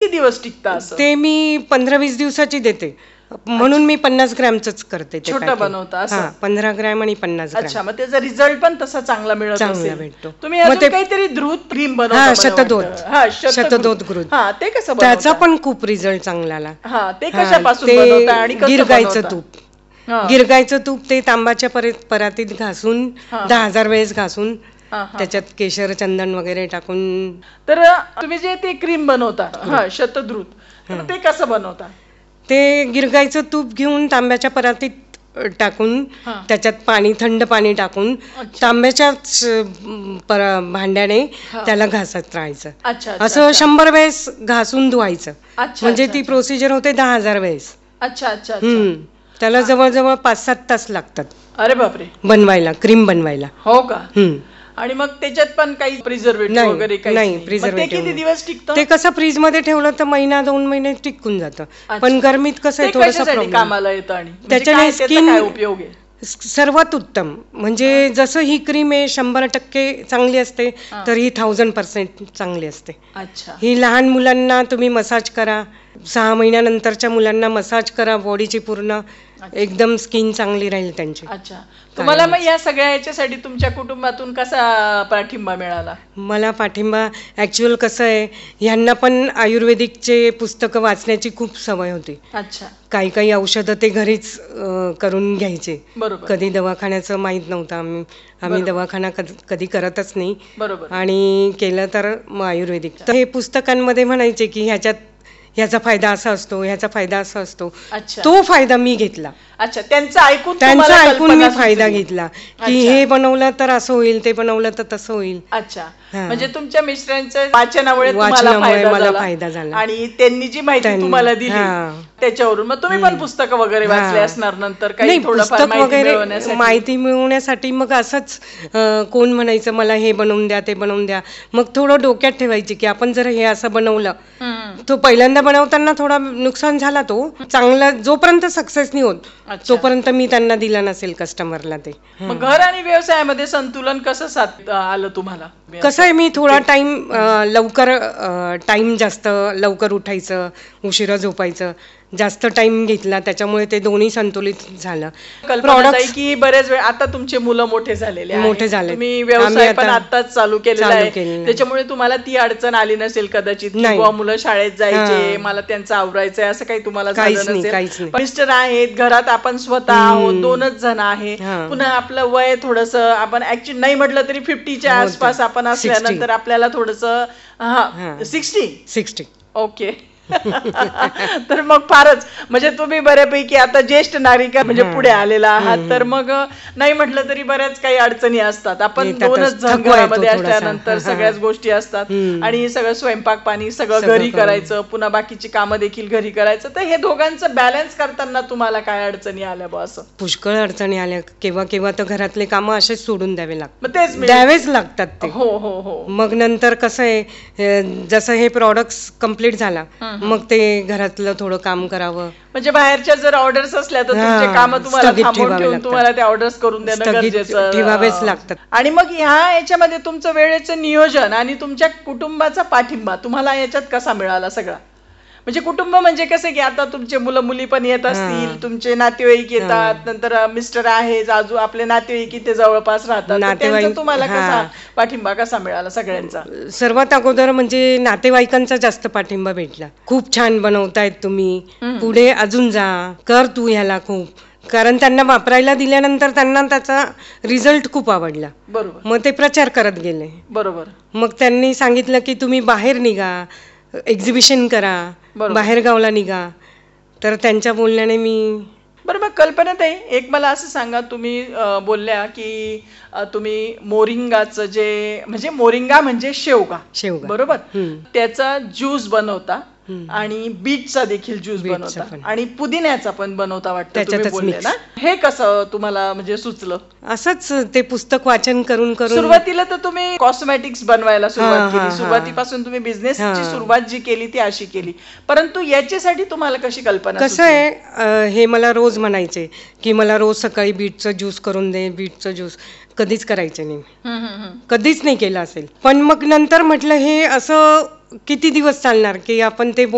दिवस टिकतं असं? ते मी 15-20 दिवसाची देते, म्हणून मी 50 ग्रॅमच करते. छोटं बनवता असं? 15 ग्रॅम आणि 50 ग्रॅम. अच्छा, मग त्याचा रिझल्ट पण तसा चांगला मिळत चांगला असेल. भेटतो. तुम्ही अजून काहीतरी द्रुत क्रीम बनवता? शतदोत घृत. ते कसं बनवता? त्याचा पण खूप रिझल्ट चांगला आला. ते कशापासून बनवता आणि कसं गिरगायचं तूप. गिरगायचं तूप ते तांबाच्या परातीत घासून 10,000 वेळेस घासून त्याच्यात केशर चंदन वगैरे टाकून. तर तुम्ही जे ते क्रीम बनवता शतद्रुत, तर ते कसं बनवता? ते गिरगायचं तूप घेऊन तांब्याच्या परातीत टाकून त्याच्यात थंड पाणी टाकून तांब्याच्याच भांड्याने त्याला घासत राहायचं. असं 100 वेळेस घासून धुवायचं. म्हणजे ती प्रोसिजर होते 10,000 वेळेस. अच्छा अच्छा. त्याला जवळजवळ 5-7 तास लागतात. अरे बापरे. बनवायला, क्रीम बनवायला. हो का? आणि मग त्याच्यात पण काही प्रिझर्वेटिव्ह वगैरे काही नाही? प्रिझर्वेटिव्ह किती दिवस टिकतं? ते कसं फ्रीज मध्ये ठेवलं तर 1-2 महिने टिकून जातं. पण गरमीत कसं आहे थोडंसं प्रॉब्लेम कामाला येतं. आणि त्याच्याने स्किन उपयोग आहे सर्वात उत्तम. म्हणजे जसं ही क्रीम आहे 100% चांगली असते, तर ही 1000% चांगली असते. ही लहान मुलांना तुम्ही मसाज करा, 6 महिन्यानंतरच्या मुलांना मसाज करा बॉडीची पूर्ण, एकदम स्किन चांगली राहील त्यांची. अच्छा. तुम्हाला मग या सगळ्या याच्यासाठी तुमच्या कुटुंबातून कसा पाठिंबा मिळाला? मला पाठिंबा ऍक्च्युअल कसं आहे, ह्यांना पण आयुर्वेदिकचे पुस्तकं वाचण्याची खूप सवय होती. अच्छा. काही औषधं ते घरीच करून घ्यायचे. कधी दवाखान्याचं माहीत नव्हतं. आम्ही दवाखाना कधी करतच नाही. आणि केलं तर मग आयुर्वेदिक. तर हे पुस्तकांमध्ये म्हणायचे की ह्याचा फायदा असा असतो, ह्याचा फायदा असा असतो. तो फायदा मी घेतला. अच्छा. त्यांचं ऐकून मी फायदा घेतला की हे बनवलं तर असं होईल, ते बनवलं तर तसं होईल. अच्छा. म्हणजे तुमच्या मिस्टरांच्या वाचनामुळे मला फायदा झाला आणि त्यांनी जी माहिती तुम्हाला दिली त्याच्यावरून मग तुम्ही पण पुस्तकं वगैरे वाचले असणार नंतर काही पुस्तक वगैरे माहिती मिळवण्यासाठी. मग असंच कोण म्हणायचं मला हे बनवून द्या, ते बनवून द्या, मग थोडं डोक्यात ठेवायचे की आपण जर हे असं बनवलं, तो पहिल्यांदा बनवताना थोडा नुकसान झाला, तो चांगला जोपर्यंत सक्सेस नाही होत तोपर्यंत मी त्यांना दिला नसेल कस्टमरला ते. मग घर आणि व्यवसायामध्ये संतुलन कसं आलं तुम्हाला? कसं आहे, मी थोडा टाइम जास्त लवकर उठायचं, उशिरा झोपायचं, जास्त टाइम घेतला, त्याच्यामुळे ते दोन्ही संतुलित झालं. प्रॉडक्ट की बरेच वेळ आता तुमचे मुलं मोठे झाले, तुम्ही व्यवसाय पण आताच चालू केलेला आहे, त्याच्यामुळे तुम्हाला ती अडचण आली नसेल कदाचित, किंवा मुलं शाळेत जायचे, मला त्यांचं आवरायचंय असं काही तुम्हाला झालं नसेल. मिस्टर आहेत, घरात आपण स्वतः आहोत, 2च जण आहे, पुन्हा आपलं वय थोडस, आपण ऍक्च्युअली नाही म्हटलं तरी 50च्या आसपास आपण असल्यानंतर आपल्याला थोडस 60. ओके. तर मग फारच म्हणजे तुम्ही बऱ्यापैकी आता ज्येष्ठ नागरिक म्हणजे पुढे आलेला आहात, तर मग नाही म्हटलं तरी बऱ्याच काही अडचणी असतात. आपण 2च जण घरामध्ये असल्यानंतर सगळ्याच गोष्टी असतात आणि सगळं स्वयंपाक पाणी सगळं घरी करायचं, पुन्हा बाकीची कामं देखील घरी करायचं. तर हे दोघांचं बॅलन्स करताना तुम्हाला काय अडचणी आल्या बा? असं पुष्कळ अडचणी आल्या. केव्हा तर घरातले कामं असेच सोडून द्यावे लागतात, तेच द्यावेच लागतात ते. हो. मग नंतर कसं आहे, जसं हे प्रॉडक्ट कम्प्लीट झाला मग ते घरातलं थोडं काम करावं. म्हणजे बाहेरच्या जर ऑर्डर्स असल्या तर तुमचे काम तुम्हाला थांबवून ठेवून तुम्हाला त्या ऑर्डर्स करून देणं गरजेचं ठेवावेच लागतात. आणि मग ह्या याच्यामध्ये तुमचं वेळेचं नियोजन आणि तुमच्या कुटुंबाचा पाठिंबा तुम्हाला याच्यात कसा मिळाला सगळा? म्हणजे कुटुंब म्हणजे कसं की आता तुमचे मुलं मुली पण येत असतील, तुमचे नातेवाईक येतात, नंतर मिस्टर आहे, आजू आपले नातेवाईक इथे जवळपास राहतात, नातेवाईक तुम्हाला कसा पाठिंबा कसा मिळाला सगळ्यांचा? सर्वात अगोदर म्हणजे नातेवाईकांचा जास्त पाठिंबा भेटला. खूप छान बनवतायत तुम्ही, पुढे अजून जा, कर तू ह्याला खूप. कारण त्यांना वापरायला दिल्यानंतर त्यांना त्याचा रिझल्ट खूप आवडला. बरोबर. मग ते प्रचार करत गेले. बरोबर. मग त्यांनी सांगितलं की तुम्ही बाहेर निघा, एक्झिबिशन करा, बाहेर गावला निघा. तर त्यांच्या बोलण्याने मी बरोबर. कल्पनाताई, एक मला असं सांगा, तुम्ही बोलल्या की तुम्ही मोरिंगाचं जे म्हणजे मोरिंगा म्हणजे शेवगा बरोबर, त्याचा ज्यूस बनवता आणि बीटचा देखील ज्यूस बनवता आणि पुदिन्याचा पण बनवता वाटतं तुम्ही बोलले ना. हे कसं तुम्हाला म्हणजे सुचलं? असंच ते पुस्तक वाचन करून सुरुवातीला तर तुम्ही कॉस्मेटिक्स बनवायला सुरुवात केली, सुरुवातीपासून तुम्ही बिझनेसची सुरुवात जी केली ती अशी केली, परंतु याच्यासाठी तुम्हाला कशी कल्पना? कसं आहे, हे मला रोज म्हणायचे की मला रोज सकाळी बीटचं ज्यूस करून दे, बीटचं ज्यूस. कधीच करायचे नाही, कधीच नाही केलं असेल. पण मग नंतर म्हटलं हे असं किती दिवस चालणार की आपण ते